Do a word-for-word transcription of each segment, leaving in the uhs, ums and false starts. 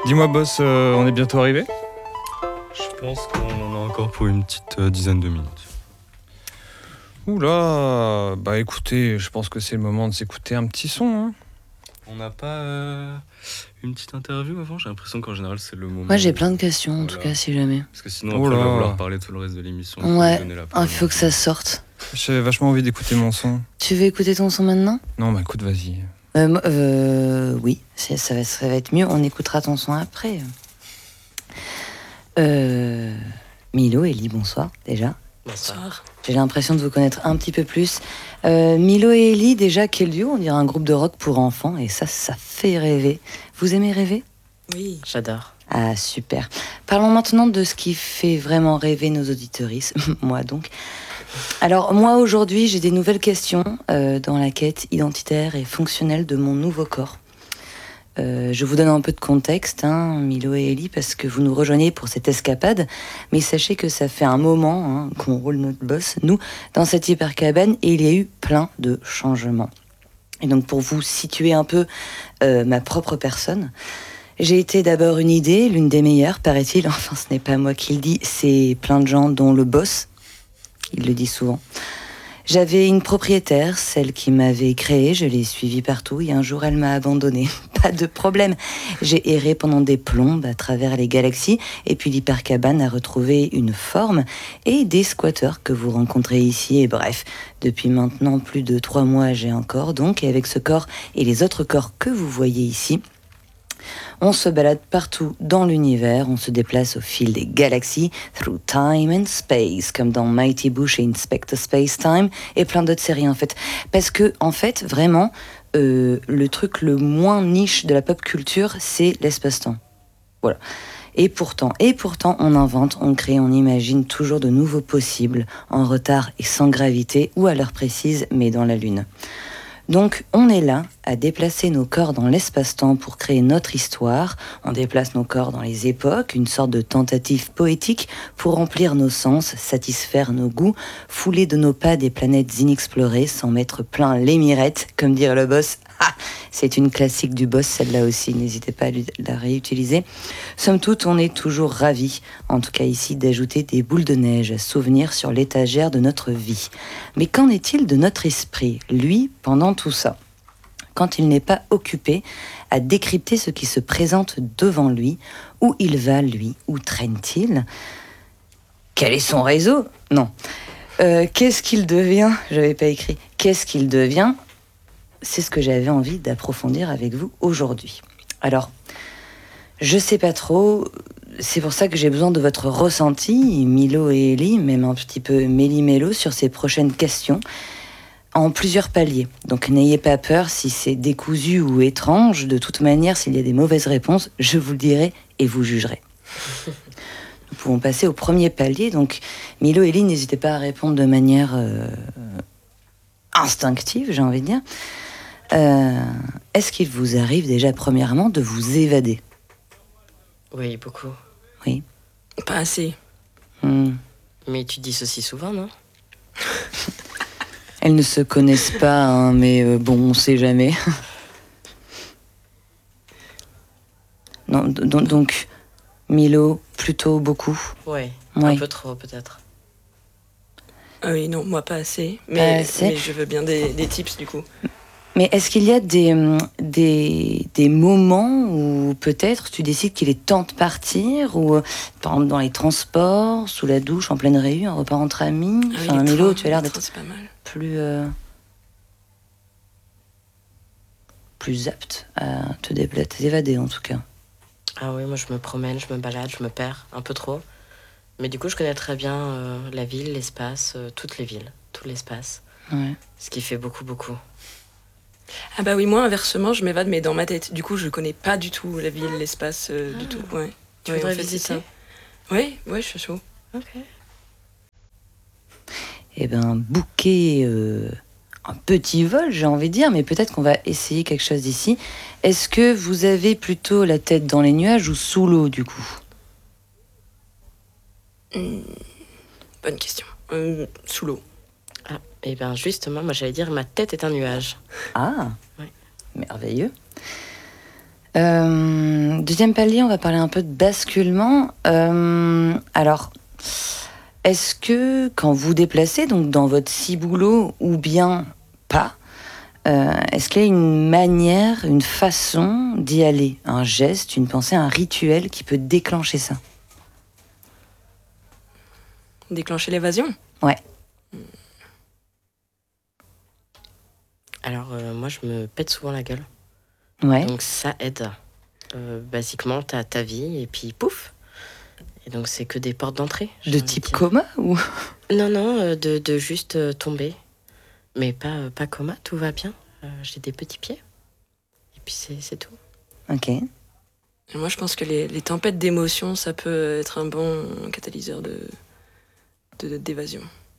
Dis-moi, boss, euh, on est bientôt arrivé ? Je pense qu'on en a encore pour une petite euh, dizaine de minutes. Oula, bah écoutez, je pense que c'est le moment de s'écouter un petit son. Hein. On n'a pas euh, une petite interview avant ? J'ai l'impression qu'en général c'est le moment. Moi j'ai plein de questions en voilà. tout cas, si jamais. Parce que sinon après Oula. on va vouloir parler tout le reste de l'émission. Ouais, il faut que ça sorte. J'avais vachement envie d'écouter mon son. Tu veux écouter ton son maintenant ? Non, bah écoute, vas-y. Euh, euh, oui, ça, ça, va, ça va être mieux. On écoutera ton son après. Euh, Milo, Ellie, bonsoir déjà. Bonsoir. J'ai l'impression de vous connaître un petit peu plus. Euh, Milo et Ellie, déjà, quel duo ? On dirait un groupe de rock pour enfants. Et ça, ça fait rêver. Vous aimez rêver ? Oui. J'adore. Ah, super. Parlons maintenant de ce qui fait vraiment rêver nos auditeuristes. Moi donc. Alors, moi, aujourd'hui, j'ai des nouvelles questions euh, dans la quête identitaire et fonctionnelle de mon nouveau corps. Euh, je vous donne un peu de contexte, hein, Milo et Ellie, parce que vous nous rejoignez pour cette escapade, mais sachez que ça fait un moment hein, qu'on roule notre boss, nous, dans cette hypercabane, et il y a eu plein de changements. Et donc, pour vous situer un peu euh, ma propre personne, j'ai été d'abord une idée, l'une des meilleures, paraît-il, enfin, ce n'est pas moi qui le dis, c'est plein de gens, dont le boss. Il le dit souvent. J'avais une propriétaire, celle qui m'avait créée, je l'ai suivie partout et un jour elle m'a abandonnée. Pas de problème. J'ai erré pendant des plombes à travers les galaxies et puis l'hypercabane a retrouvé une forme et des squatteurs que vous rencontrez ici et bref. Depuis maintenant plus de trois mois j'ai un corps donc et avec ce corps et les autres corps que vous voyez ici, on se balade partout dans l'univers, on se déplace au fil des galaxies, through time and space, comme dans Mighty Boosh et Inspector Space-Time, et plein d'autres séries en fait. Parce que, en fait, vraiment, euh, le truc le moins niche de la pop culture, c'est l'espace-temps. Voilà. Et pourtant, et pourtant, on invente, on crée, on imagine toujours de nouveaux possibles, en retard et sans gravité, ou à l'heure précise, mais dans la Lune. Donc, on est là à déplacer nos corps dans l'espace-temps pour créer notre histoire. On déplace nos corps dans les époques, une sorte de tentative poétique pour remplir nos sens, satisfaire nos goûts, fouler de nos pas des planètes inexplorées sans mettre plein les mirettes, comme dire le boss. Ah, c'est une classique du boss, celle-là aussi, n'hésitez pas à la réutiliser. Somme toute, on est toujours ravis, en tout cas ici, d'ajouter des boules de neige à souvenir sur l'étagère de notre vie. Mais qu'en est-il de notre esprit, lui, pendant tout ça ? Quand il n'est pas occupé à décrypter ce qui se présente devant lui, où il va, lui, où traîne-t-il ? Quel est son réseau ? Non. Euh, qu'est-ce qu'il devient ? Je n'avais pas écrit. Qu'est-ce qu'il devient ? C'est ce que j'avais envie d'approfondir avec vous aujourd'hui. Alors, je sais pas trop, c'est pour ça que j'ai besoin de votre ressenti, Milo et Ellie, même un petit peu méli-mélo sur ces prochaines questions, en plusieurs paliers. Donc n'ayez pas peur si c'est décousu ou étrange, de toute manière, s'il y a des mauvaises réponses, je vous le dirai et vous jugerez. Nous pouvons passer au premier palier, donc Milo et Ellie, n'hésitez pas à répondre de manière euh, instinctive, j'ai envie de dire. Euh, est-ce qu'il vous arrive déjà premièrement de vous évader ? Oui, beaucoup. Oui. Pas assez. Hmm. Mais tu dis ceci souvent, non ? Elles ne se connaissent pas, hein, mais euh, bon, on sait jamais. non, donc, donc, Milo, plutôt beaucoup. Ouais, Ouais. un peu trop peut-être. Ah oui, non, moi pas assez. Mais, Pas assez. mais je veux bien des, des tips du coup. Mais est-ce qu'il y a des, des, des moments où peut-être tu décides qu'il est temps de partir, ou par exemple dans les transports, sous la douche, en pleine réu, un repas entre amis ? Ah oui, Enfin, les Milo, trains, tu as l'air les d'être trains, c'est pas mal. plus, euh, plus apte à te déplacer, t'évader en tout cas. Ah oui, moi je me promène, je me balade, je me perds un peu trop. Mais du coup, je connais très bien euh, la ville, l'espace, euh, toutes les villes, tout l'espace. Ouais. Ce qui fait beaucoup, beaucoup. Ah bah oui, moi inversement, je m'évade, mais dans ma tête. Du coup, je connais pas du tout la ville, l'espace, euh, Ah. du tout. Ouais. Tu Ouais, voudrais en fait, c'est visiter ? ça. Ouais, ouais, je suis chaud. Ok. Eh ben, booker euh, un petit vol, j'ai envie de dire, mais peut-être qu'on va essayer quelque chose d'ici. Est-ce que vous avez plutôt la tête dans les nuages ou sous l'eau, du coup ? Mmh, bonne question. Euh, sous l'eau. Ah, et bien justement, moi j'allais dire, ma tête est un nuage. Ah, Ouais. merveilleux. Euh, deuxième palier, on va parler un peu de basculement. Euh, alors, est-ce que quand vous déplacez, donc dans votre ciboulot ou bien pas, euh, est-ce qu'il y a une manière, une façon d'y aller, un geste, une pensée, un rituel qui peut déclencher ça? Déclencher l'évasion? Ouais. Alors, euh, moi, je me pète souvent la gueule. Ouais. Donc, ça aide. Euh, basiquement, t'as ta vie et puis pouf. Et donc, c'est que des portes d'entrée. j'ai De envie type dire. coma ou... Non, non, euh, de, de juste euh, tomber. Mais pas, euh, pas coma, tout va bien. Euh, j'ai des petits pieds. Et puis, c'est, c'est tout. Ok. Et moi, je pense que les, les tempêtes d'émotions, ça peut être un bon catalyseur de, de- d'évasion.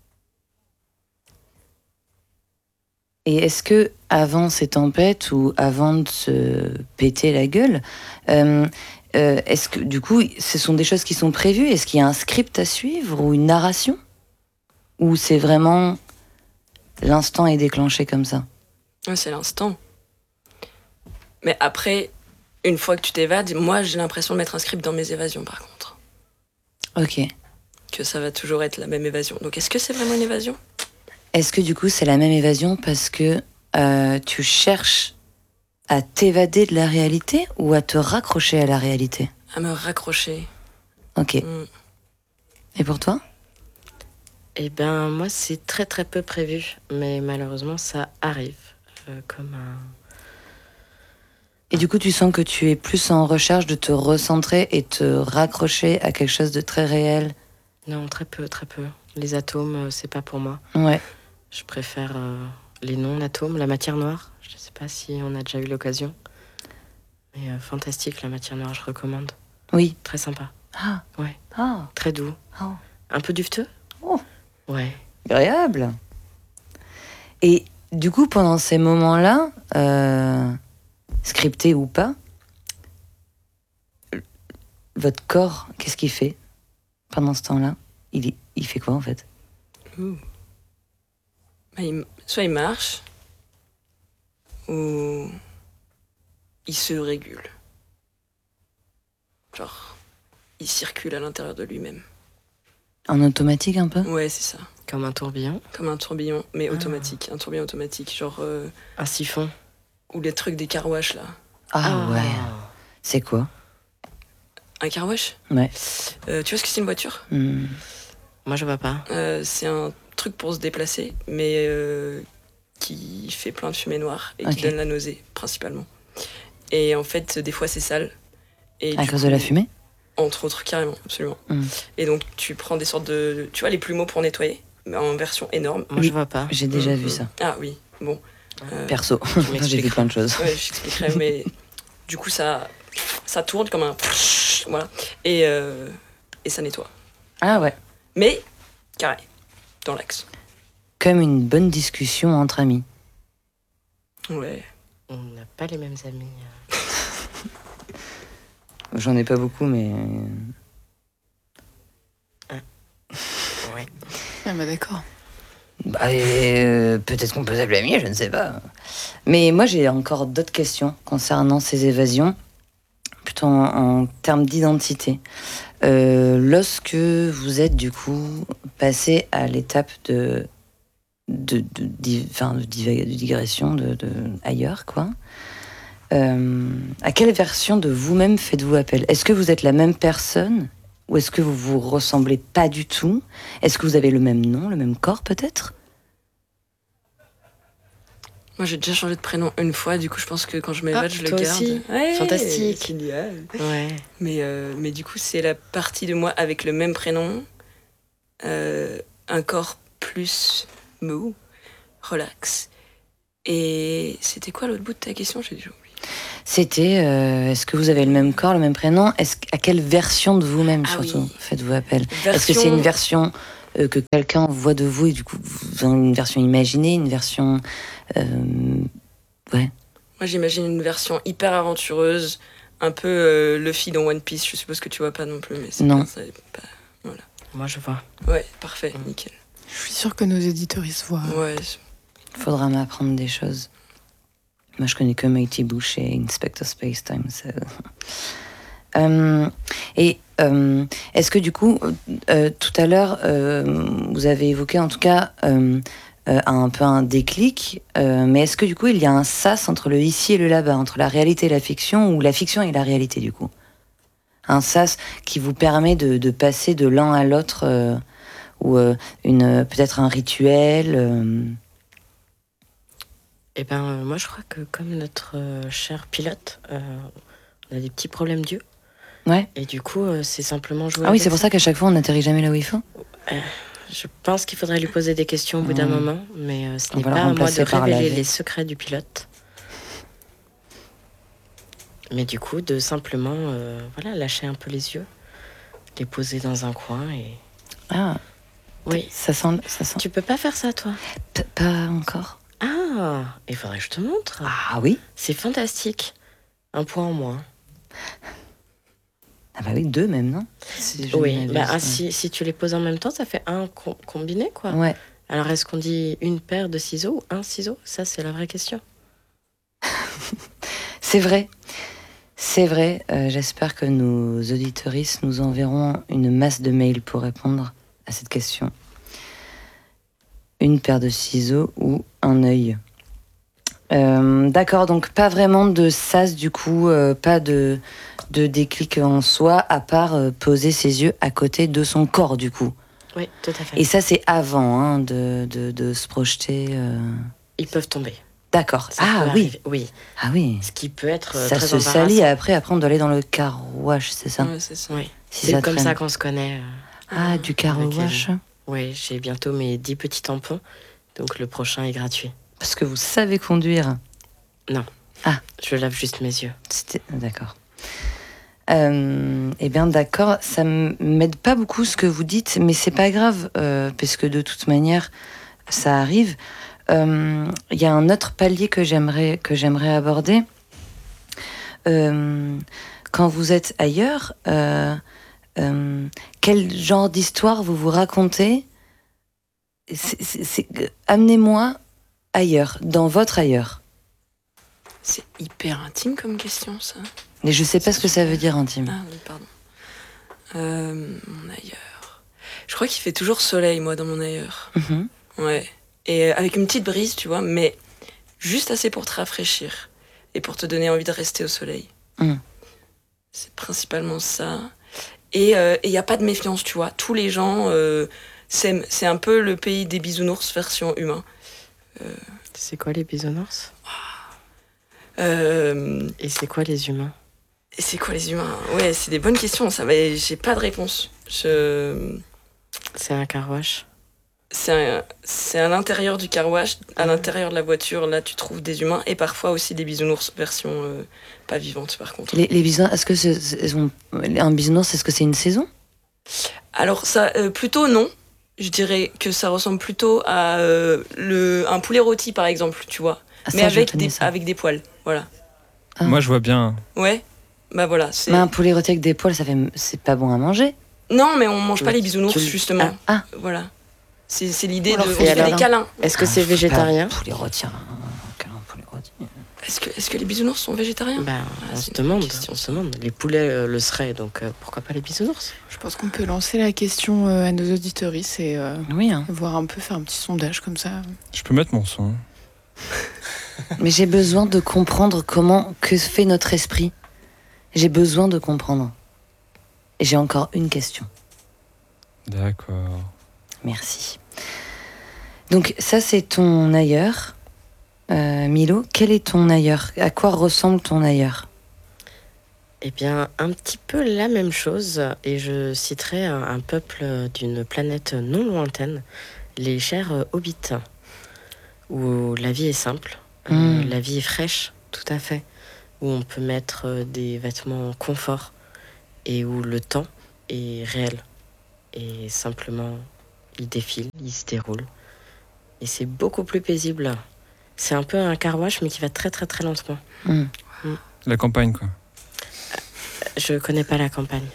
Et est-ce que avant ces tempêtes ou avant de se péter la gueule, euh, euh, est-ce que du coup, ce sont des choses qui sont prévues? Est-ce qu'il y a un script à suivre ou une narration? Ou c'est vraiment l'instant est déclenché comme ça? Ouais, c'est l'instant. Mais après, une fois que tu t'évades, moi, j'ai l'impression de mettre un script dans mes évasions, par contre. Ok. Que ça va toujours être la même évasion. Donc, est-ce que c'est vraiment une évasion? Est-ce que du coup, c'est la même évasion parce que euh, tu cherches à t'évader de la réalité ou à te raccrocher à la réalité? À me raccrocher. Ok. Mm. Et pour toi? Eh ben, moi, c'est très, très peu prévu. Mais malheureusement, ça arrive. Euh, comme un... Et du coup, tu sens que tu es plus en recherche de te recentrer et te raccrocher à quelque chose de très réel? Non, très peu, très peu. Les atomes, euh, c'est pas pour moi. Ouais. Je préfère euh, les non-atomes, la matière noire. Je ne sais pas si on a déjà eu l'occasion. Mais euh, fantastique, la matière noire, je recommande. Oui. Très sympa. Ah. Ouais. Ah. Très doux. Oh. Un peu duveteux. Oh. Ouais. Agréable. Et du coup, pendant ces moments-là, euh, scriptés ou pas, votre corps, qu'est-ce qu'il fait pendant ce temps-là? il, il fait quoi en fait? Ouh. Bah, il- soit il marche, ou il se régule. Genre, il circule à l'intérieur de lui-même. En automatique un peu? Ouais, c'est ça. Comme un tourbillon. Comme un tourbillon, mais Ah. automatique. Un tourbillon automatique, genre... euh, Un siphon. ou les trucs des car wash, là. Ah ouais. C'est quoi? Un car wash? Ouais. Euh, tu vois ce que c'est une voiture? Hmm. Moi, je vois pas. Euh, c'est un truc pour se déplacer, mais euh, qui fait plein de fumée noire et Ok. qui donne la nausée, principalement. Et en fait, des fois, c'est sale. Et À du cause coup, de la fumée? Entre autres, carrément, absolument. Mm. Et donc, tu prends des sortes de... Tu vois, les plumeaux pour nettoyer, mais en version énorme. Moi, Oui. je vois pas. J'ai déjà Mm, vu mm. ça. Ah oui, bon. Euh, Perso. J'ai vu m'expliqueras. plein de choses. Ouais, j'expliquerai, mais du coup, ça, ça tourne comme un... Voilà. Et, euh, et ça nettoie. Ah ouais. Mais, carré, dans l'axe. Comme une bonne discussion entre amis. Ouais. On n'a pas les mêmes amis. J'en ai pas beaucoup, mais... Ouais. Ah bah d'accord. Bah, euh, peut-être qu'on peut s'appeler amis, je ne sais pas. Mais moi, j'ai encore d'autres questions concernant ces évasions, plutôt en, en termes d'identité. Euh, lorsque vous êtes, du coup, passé à l'étape de, de, de, di- enfin, de, diva- de digression de, de ailleurs, quoi, euh, à quelle version de vous-même faites-vous appel? Est-ce que vous êtes la même personne? Ou est-ce que vous vous ressemblez pas du tout? Est-ce que vous avez le même nom, le même corps peut-être? Moi, j'ai déjà changé de prénom une fois, du coup, je pense que quand je m'évade, Ah, je le toi garde. aussi Ouais, Fantastique. c'est idéal. Ouais. Mais, euh, mais du coup, c'est la partie de moi avec le même prénom, euh, un corps plus mou, relax. Et c'était quoi l'autre bout de ta question? J'ai déjà oublié. C'était, euh, est-ce que vous avez le même corps, le même prénom? Est-ce, à quelle version de vous-même, Ah surtout, oui. faites-vous appel? Version- Est-ce que c'est une version euh, que quelqu'un voit de vous et du coup, vous avez une version imaginée, une version... euh, ouais. Moi, j'imagine une version hyper aventureuse, un peu euh, Luffy dans One Piece. Je suppose que tu vois pas non plus, mais c'est Non. pas- c'est pas- Moi, je vois. Ouais, parfait, Mm. nickel. Je suis sûre que nos éditeurs ils se voient. Ouais, Faudra m'apprendre des choses. Moi, je connais que Mighty Boosh et Inspector Spacetime. So. Euh, et euh, est-ce que du coup, euh, tout à l'heure, euh, vous avez évoqué en tout cas euh, euh, un peu un déclic, euh, mais est-ce que du coup, il y a un sas entre le ici et le là-bas, entre la réalité et la fiction, ou la fiction et la réalité du coup? Un sas qui vous permet de, de passer de l'un à l'autre, euh, ou euh, une, peut-être un rituel euh... Eh ben, euh, moi, je crois que comme notre euh, cher pilote, euh, on a des petits problèmes d'yeux. Ouais. Et du coup, euh, c'est simplement jouer. Ah oui, c'est pour ça qu'à chaque fois, on n'atterrit jamais là où il faut. Euh, je pense qu'il faudrait lui poser des questions au bout d'un Mmh. moment, mais euh, ce On n'est va le pas à moi de remplacer par révéler la V. les secrets du pilote. Mais du coup, de simplement euh, voilà, lâcher un peu les yeux, les poser dans un coin et... Ah, Oui. ça sent... Ça sent... Tu peux pas faire ça, toi? P- pas encore. Ah, il faudrait que je te montre. Ah oui. C'est fantastique. Un point en moins. Ah bah oui, deux même, non? Si je Oui, m'avais bah, dit, ah, ouais. si, si tu les poses en même temps, ça fait un com- combiné, quoi. Ouais. Alors, est-ce qu'on dit une paire de ciseaux ou un ciseau? Ça, c'est la vraie question. C'est vrai. C'est vrai. Euh, j'espère que nos auditeuristes nous enverront une masse de mails pour répondre à cette question. Une paire de ciseaux ou un œil. Euh, d'accord, donc pas vraiment de sas du coup, euh, pas de, de déclic en soi, à part euh, poser ses yeux à côté de son corps du coup. Oui, tout à fait. Et ça c'est avant hein, de, de, de se projeter. Euh... Ils peuvent tomber. D'accord. Ça Ah peut oui. arriver. Oui. Ah oui. Ce qui peut être euh, Ça très se embarrassant. salit après, après on doit aller dans le car wash, c'est ça? Ouais, c'est ça. Oui. Si C'est ça comme traîne. ça qu'on se connaît. euh. Ah, du car Avec les wash. Oui, j'ai bientôt mes dix petits tampons, donc le prochain est gratuit. Parce que vous savez conduire. Je lave juste mes yeux. C'était... D'accord. Euh, eh bien, d'accord. Ça m- m'aide pas beaucoup ce que vous dites, mais c'est pas grave, euh, parce que de toute manière, ça arrive. Euh, Il y a un autre palier que j'aimerais, que j'aimerais aborder. Euh, quand vous êtes ailleurs, euh, euh, quel genre d'histoire vous vous racontez? C'est- c'est- c'est- Amenez-moi ailleurs, dans votre ailleurs. C'est hyper intime comme question, ça. Mais je sais pas ce que ça veut dire intime. Ah oui, pardon. Euh, mon ailleurs. Je crois qu'il fait toujours soleil, moi, dans mon ailleurs. Mhm. Ouais. Et avec une petite brise, tu vois, mais juste assez pour te rafraîchir et pour te donner envie de rester au soleil. Mm. C'est principalement ça. Et il n'y a pas de méfiance, tu vois. Tous les gens euh, s'aiment. C'est un peu le pays des bisounours version humain. Euh, C'est quoi les bisounours? euh, Et c'est quoi les humains? et c'est quoi les humains? Ouais, c'est des bonnes questions, ça. Mais j'ai pas de réponse. Je... C'est un car wash. C'est, un, c'est à l'intérieur du car wash, à l'intérieur de la voiture, là tu trouves des humains et parfois aussi des bisounours version euh, pas vivante par contre. Les, les bisounours, est-ce que c'est, c'est- on- un bisounours, est-ce que c'est une saison? Alors ça, euh, plutôt non. Je dirais que ça ressemble plutôt à euh, le, un poulet rôti par exemple, tu vois. Ah, ça, Mais je avec connais des, ça. avec des poils, voilà. Ah. Moi, je vois bien. Ouais, bah voilà. C'est... Mais un poulet rôti avec des poils, ça fait, c'est pas bon à manger. Non, mais on mange pas Mais les bisounours tu- justement. Ah. Voilà. C'est, c'est l'idée On de... leur On fait se fait alors. des câlins. Est-ce que Ah, c'est je fais pas végétarien? Poulet rôti, un, un, un poulet rôti. Est-ce que, est-ce que les bisounours sont végétariens? Bah, Ah, on c'est se une demande, bonne question, on se ça. demande. Les poulets euh, le seraient, donc euh, pourquoi pas les bisounours? Je pense qu'on peut lancer la question euh, à nos auditeuristes et euh, Oui, hein. voir un peu, faire un petit sondage comme ça. Je peux mettre mon son. Mais j'ai besoin de comprendre comment, que fait notre esprit. J'ai besoin de comprendre. Et j'ai encore une question. D'accord. Merci. Donc ça, c'est ton ailleurs. Euh, Milo, quel est ton ailleurs? À quoi ressemble ton ailleurs? Eh bien, un petit peu la même chose, et je citerai un, un peuple d'une planète non lointaine, les chers euh, hobbits, où la vie est simple, euh, Mm. la vie est fraîche, tout à fait, où on peut mettre euh, des vêtements confort, et où le temps est réel, et simplement, il défile, il se déroule, et c'est beaucoup plus paisible. C'est un peu un car wash, mais qui va très très très lentement. Hmm. La campagne, quoi. Je connais pas la campagne.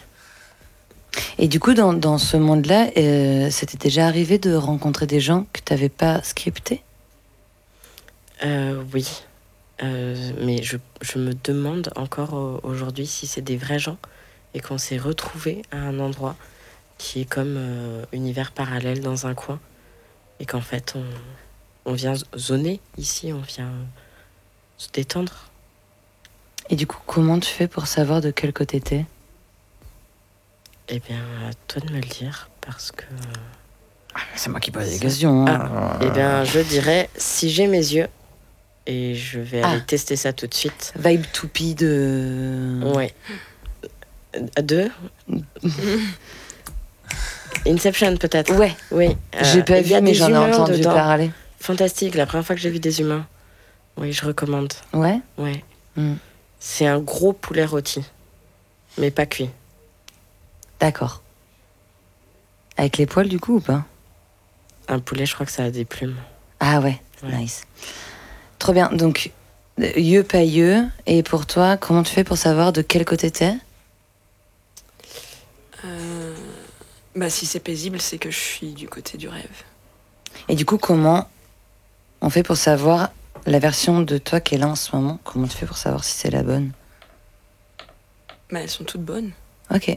Et du coup, dans, dans ce monde-là, euh, c'était déjà arrivé de rencontrer des gens que tu n'avais pas scriptés? Euh, oui. Euh, mais je, je me demande encore euh, aujourd'hui si c'est des vrais gens et qu'on s'est retrouvés à un endroit qui est comme euh, univers parallèle dans un coin et qu'en fait on, on vient zoner ici, on vient se détendre. Et du coup, comment tu fais pour savoir de quel côté t'es? Eh bien, à toi de me le dire parce que... C'est moi qui pose des questions. Hein. Ah, eh bien, je dirais si j'ai mes yeux et je vais Ah. aller tester ça tout de suite. Vibe toupie de... Ouais. À deux Inception peut-être. Ouais. Oui. J'ai Euh, pas il y a vu, mais des j'en ai humains entendu dedans. parler. Fantastique, la première fois que j'ai vu des humains. Oui, je recommande. Ouais. Ouais. Mm. C'est un gros poulet rôti, mais pas cuit. D'accord. Avec les poils, du coup, ou pas? Un poulet, je crois que ça a des plumes. Ah ouais, Ouais. nice. Trop bien. Donc, euh, yeux, pas yeux. Et pour toi, comment tu fais pour savoir de quel côté t'es? Euh, Bah, si c'est paisible, c'est que je suis du côté du rêve. Et du coup, comment on fait pour savoir la version de toi qui est là en ce moment? Comment tu fais pour savoir si c'est la bonne? Bah, elles sont toutes bonnes. Ok.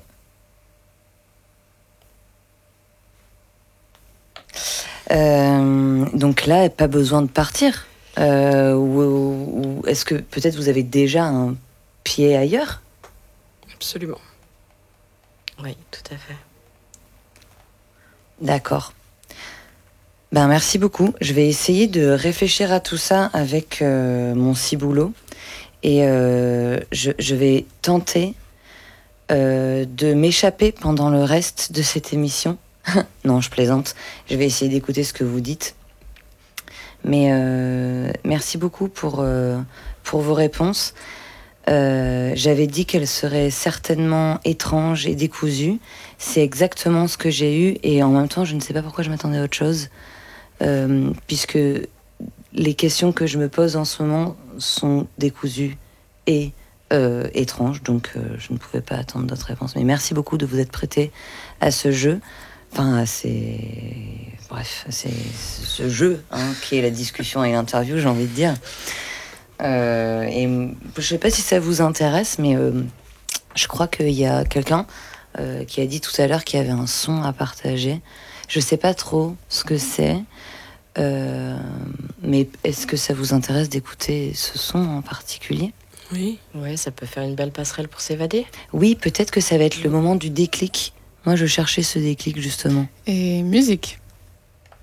Euh, donc là, pas besoin de partir. Euh, ou, ou est-ce que peut-être vous avez déjà un pied ailleurs? Absolument. Oui, tout à fait. D'accord. Ben merci beaucoup. Je vais essayer de réfléchir à tout ça avec euh, mon ciboulot et euh, je, je vais tenter euh, de m'échapper pendant le reste de cette émission. Non, je plaisante. Je vais essayer d'écouter ce que vous dites. Mais euh, merci beaucoup pour, euh, pour vos réponses. Euh, j'avais dit qu'elles seraient certainement étranges et décousues. C'est exactement ce que j'ai eu et en même temps, je ne sais pas pourquoi je m'attendais à autre chose. Euh, puisque les questions que je me pose en ce moment sont décousues et euh, étranges, donc euh, je ne pouvais pas attendre d'autres réponses. Mais merci beaucoup de vous être prêté à ce jeu. Enfin, à ces... Bref, c'est ce jeu hein, qui est la discussion et l'interview, j'ai envie de dire. Euh, et je sais pas si ça vous intéresse, mais euh, je crois qu'il y a quelqu'un euh, qui a dit tout à l'heure qu'il y avait un son à partager. Je sais pas trop ce que c'est, euh, mais est-ce que ça vous intéresse d'écouter ce son en particulier? Oui. Ouais, ça peut faire une belle passerelle pour s'évader. Oui, peut-être que ça va être le moment du déclic. Moi, je cherchais ce déclic, justement. Et musique.